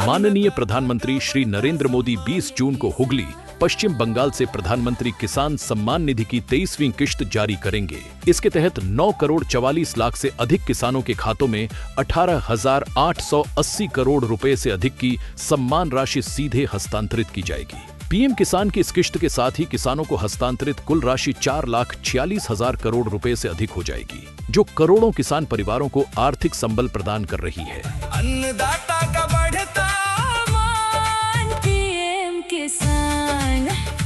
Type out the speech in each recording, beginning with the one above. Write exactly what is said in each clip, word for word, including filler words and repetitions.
माननीय प्रधानमंत्री श्री नरेंद्र मोदी बीस जून को हुगली, पश्चिम बंगाल से प्रधानमंत्री किसान सम्मान निधि की तेईसवीं किश्त जारी करेंगे। इसके तहत नौ करोड़ चवालीस लाख से अधिक किसानों के खातों में अठारह हजार आठ सौ अस्सी करोड़ रुपए से अधिक की सम्मान राशि सीधे हस्तांतरित की जाएगी। पीएम किसान की इस किश्त के साथ ही किसानों को हस्तांतरित कुल राशि चार लाख छियालीस हजार करोड़ रुपए से अधिक हो जाएगी, जो करोड़ों किसान परिवारों को आर्थिक संबल प्रदान कर रही है। अन्नदाता का बढ़ता मान, पीएम किसान।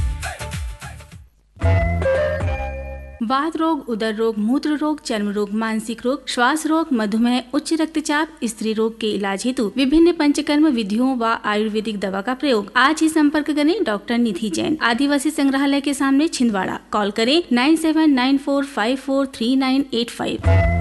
वात रोग, उदर रोग, मूत्र रोग, चर्म रोग, मानसिक रोग, श्वास रोग, मधुमेह, उच्च रक्तचाप, स्त्री रोग के इलाज हेतु विभिन्न पंचकर्म विधियों व आयुर्वेदिक दवा का प्रयोग। आज ही संपर्क करें डॉक्टर निधि जैन, आदिवासी संग्रहालय के सामने, छिंदवाड़ा। कॉल करें nine seven nine four five four three nine eight five.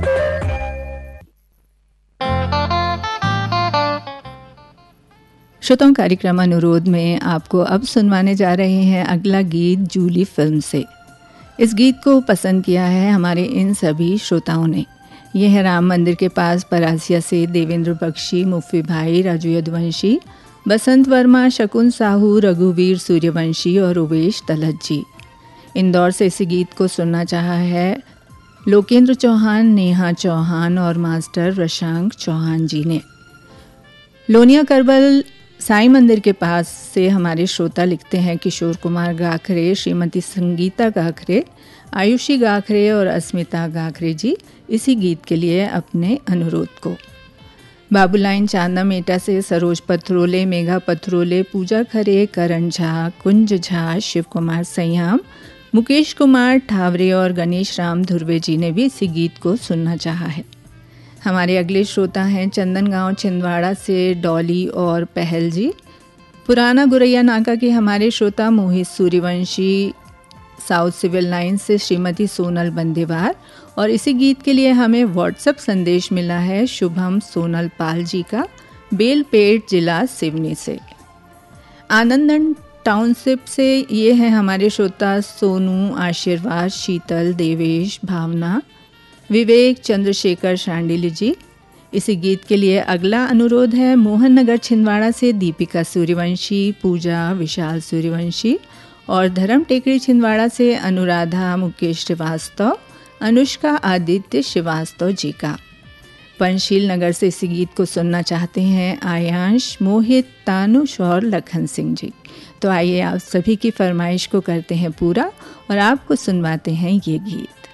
श्रोताओं, कार्यक्रम अनुरोध में आपको अब सुनवाने जा रहे हैं अगला गीत जूली फिल्म से। इस गीत को पसंद किया है हमारे इन सभी श्रोताओं ने। यह है राम मंदिर के पास परासिया से देवेंद्र बख्शी, मुफ्फी भाई, राजू यदुवंशी, बसंत वर्मा, शकुन साहू, रघुवीर सूर्यवंशी और उवेश तलत जी। इंदौर से इस गीत को सुनना चाहा है लोकेंद्र चौहान, नेहा चौहान और मास्टर रशांक चौहान जी ने। लोनिया करबल साईं मंदिर के पास से हमारे श्रोता लिखते हैं किशोर कुमार गाखरे, श्रीमती संगीता गाखरे, आयुषी गाखरे और अस्मिता गाखरे जी इसी गीत के लिए अपने अनुरोध को। बाबूलाइन चांदा मेटा से सरोज पथरोले, मेघा पथरोले, पूजा खरे, करण झा, कुंज झा, शिव कुमार सयाम, मुकेश कुमार ठावरे और गणेश राम धुर्वे जी ने भी इसी गीत को सुनना चाहा है। हमारे अगले श्रोता हैं चंदनगांव छिंदवाड़ा से डॉली और पहल जी। पुराना गुरैया नाका के हमारे श्रोता मोहित सूर्यवंशी, साउथ सिविल लाइन से श्रीमती सोनल बंदेवार, और इसी गीत के लिए हमें व्हाट्सएप संदेश मिला है शुभम सोनल पाल जी का, बेलपेट जिला सिवनी से। आनंदन टाउनशिप से ये है हमारे श्रोता सोनू, आशीर्वाद, शीतल, देवेश, भावना, विवेक, चंद्रशेखर शांडिली जी। इसी गीत के लिए अगला अनुरोध है मोहन नगर छिंदवाड़ा से दीपिका सूर्यवंशी, पूजा, विशाल सूर्यवंशी और धर्म टेकड़ी छिंदवाड़ा से अनुराधा, मुकेश श्रीवास्तव, अनुष्का, आदित्य श्रीवास्तव जी का। पंचशील नगर से इसी गीत को सुनना चाहते हैं आयांश, मोहित, तानुष और लखन सिंह जी। तो आइए आप सभी की फरमाइश को करते हैं पूरा और आपको सुनवाते हैं ये गीत।